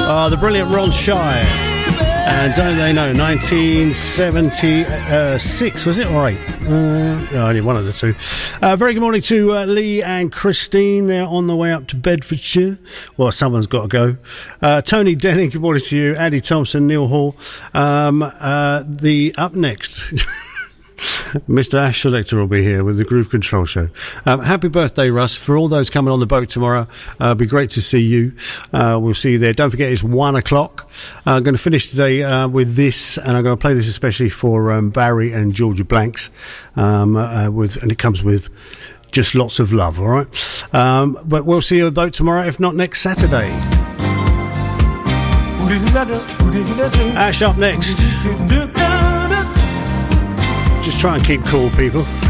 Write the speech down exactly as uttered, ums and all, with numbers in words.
Uh, the brilliant Ron Shire. And don't they know, nineteen seventy-six, was it? All right. Uh, only one of the two. Uh, very good morning to uh, Lee and Christine. They're on the way up to Bedfordshire. Well, someone's got to go. Uh, Tony Denning, good morning to you. Andy Thompson, Neil Hall. Um, uh, the up next... Mister Ash Selector will be here with the Groove Control Show. Um, happy birthday, Russ. For all those coming on the boat tomorrow, uh, it'll be great to see you. Uh, we'll see you there. Don't forget, it's one o'clock. Uh, I'm going to finish today uh, with this, and I'm going to play this especially for um, Barry and Georgia Blanks. Um, uh, with, and it comes with just lots of love, all right? Um, but we'll see you on the boat tomorrow, if not next Saturday. Ash up next. Just try and keep cool, people.